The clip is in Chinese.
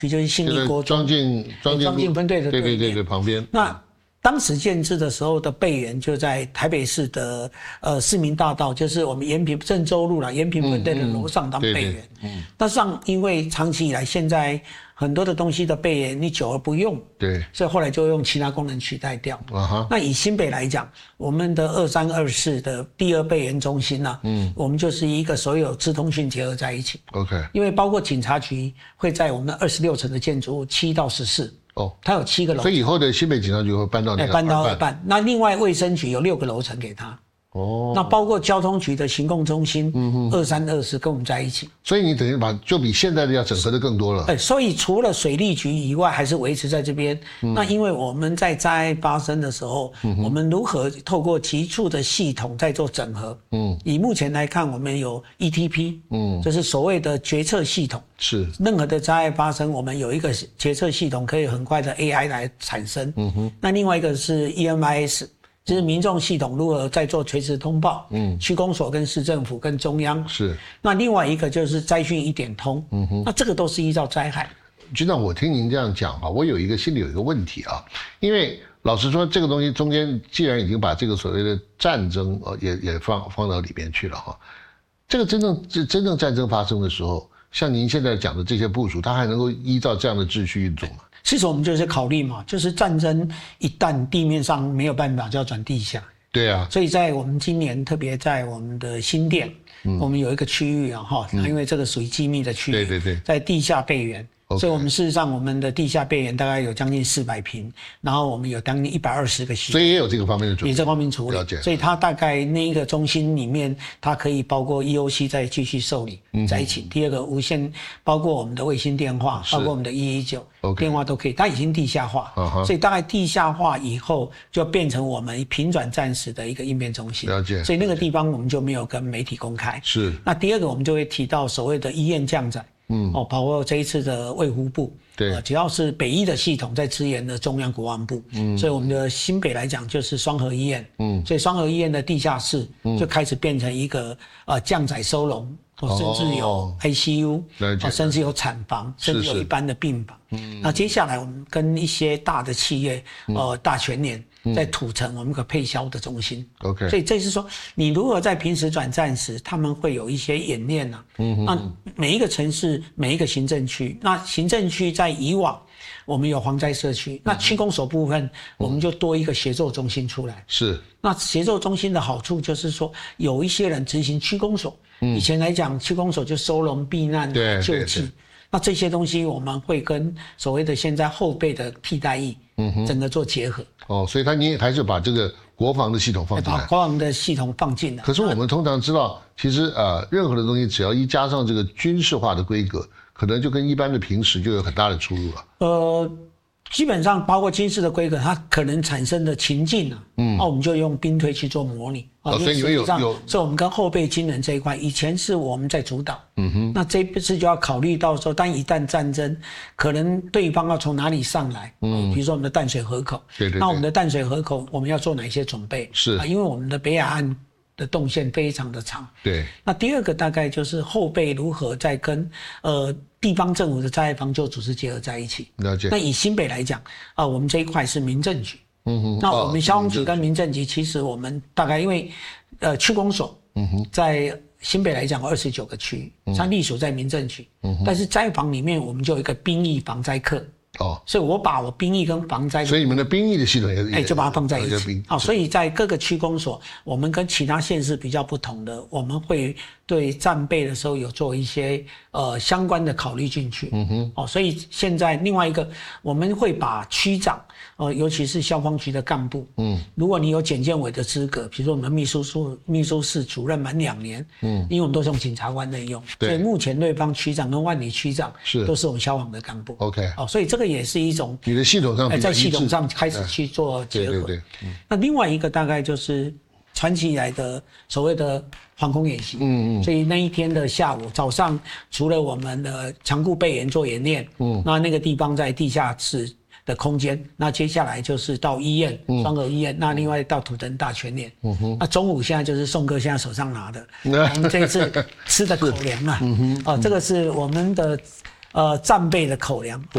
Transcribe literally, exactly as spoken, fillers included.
就是信义国中庄敬庄敬庄敬分队的对对对对旁边。 那当时建制的时候的备员就在台北市的呃市民大道，就是我们延平郑州路啦，延平分队的楼上当备员。嗯，嗯那上因为长期以来，现在很多的东西的备员你久而不用， 对， 所以后来就用其他功能取代掉。啊哈。那以新北来讲，我们的二三二四的第二备员中心呢、啊，嗯，我们就是一个所有资通讯结合在一起。 OK。因为包括警察局会在我们的二十六层的建筑物七到十四。哦，它有七个楼层， 所以以后的新北警察局会搬到那个搬到二办。那另外卫生局有六个楼层给他。哦，那包括交通局的行控中心，嗯二三二四跟我们在一起。 所以你等于把就比现在的要整合的更多了。 对，所以除了水利局以外，还是维持在这边。嗯、那因为我们在灾害发生的时候，嗯、我们如何透过急促的系统在做整合？嗯，以目前来看，我们有 E T P， 嗯，就是所谓的决策系统。 是， 任何的灾害发生，我们有一个决策系统可以很快的 A I 来产生。嗯哼，那另外一个是 E M I S。就是民众系统如何在做垂直通报，嗯，区公所跟市政府跟中央是。 那另外一个就是灾讯一点通，嗯哼，那这个都是依照灾害。 局长，我听您这样讲啊，我有一个心里有一个问题啊，因为老实说，这个东西中间既然已经把这个所谓的战争呃也也放放到里边去了哈，这个真正真正战争发生的时候，像您现在讲的这些部署，它还能够依照这样的秩序运作吗？ 其实我们就是考虑嘛，就是战争一旦地面上没有办法，就要转地下。 对啊， 所以在我们今年特别在我们的新店，嗯、我们有一个区域啊哈，嗯、因为这个属于机密的区域， 对对对， 在地下备援。 Okay. 所以我们事实上我们的地下备援大概有将近四百坪，然后我们有将近一百二十个系统， 所以也有这个方面的准备， 也这方面处理。了解。所以它大概那一个中心里面，它可以包括 E O C 再继续受理在一起。嗯、第二个无线，包括我们的卫星电话，包括我们的一一九电话都可以，它已经地下化， uh-huh. 所以大概地下化以后就变成我们频转战时的一个应变中心。 了解。 所以那个地方我们就没有跟媒体公开。 是。 那第二个我们就会提到所谓的医院降载。嗯，哦，包括这一次的卫福部， 对， 呃，只要是北医的系统在支援的中央国安部，嗯，所以我们的新北来讲就是双和医院，嗯，所以双和医院的地下室就开始变成一个呃降载收容，甚至有 I C U， 哦，甚至有产房，甚至有一般的病房。嗯，那接下来我们跟一些大的企业，呃，大全联。在土城我们可配销的中心 ，OK， 所以这是说你如何在平时转战时，他们会有一些演练啊。嗯，那每一个城市、每一个行政区，那行政区在以往我们有防灾社区，那区公所部分我们就多一个协作中心出来。 是， 那协作中心的好处就是说，有一些人执行区公所，以前来讲区公所就收容避难、救济。那这些东西我们会跟所谓的现在后备的替代役，嗯哼，整个做结合。 哦，所以他你还是把这个国防的系统放进来， 把国防的系统放进来。 可是我们通常知道，其实呃，任何的东西只要一加上这个军事化的规格，可能就跟一般的平时就有很大的出入了。 呃。基本上包括军事的规格，它可能产生的情境啊，嗯，那我们就用兵推去做模拟啊。 哦，所以你们有有， 所以我们跟后备军人这一块，以前是我们在主导，嗯哼，那这一次就要考虑到说，但一旦战争，可能对方要从哪里上来，嗯，比如说我们的淡水河口， 对对， 那我们的淡水河口我们要做哪些准备？ 是啊，因为我们的北海岸的动线非常的长， 对。 那第二个大概就是后备如何在跟呃。地方政府的灾害防救组织结合在一起。 了解。 那以新北来讲，啊、呃，我们这一块是民政局。嗯哼。那我们消防局跟民政局，其实我们大概因为，呃，区公所，嗯哼，在新北来讲有二十九个区，它隶属在民政局。嗯哼。但是灾防里面我们就有一个兵役防灾课。哦，所以我把我兵役跟防灾， 所以你们的兵役的系统也是， 哎，就把它放在一起。好，所以在各个区公所，我们跟其他县市比较不同的，我们会对战备的时候有做一些呃相关的考虑进去。嗯哼，哦，所以现在另外一个，我们会把区长，呃，尤其是消防局的干部，嗯，如果你有检监委的资格，比如说我们秘书处秘书室主任满两年，嗯，因为我们都是用检察官内用，所以目前对方区长跟万里区长是都是我们消防的干部。 OK， 哦，所以这个也是一种你的系统上比较一致， 在系统上开始去做结合。 对对对。嗯、 那另外一个大概就是传奇以来的所谓的防空演习。嗯嗯。所以那一天的下午早上，除了我们的强固备演做演练，嗯，那那个地方在地下室的空间，那接下来就是到医院，双和医院，那另外到土城大全联。嗯哼。那中午现在就是宋哥现在手上拿的，我们这一次吃的口粮啊，嗯哼，哦，这个是我们的呃战备的口粮。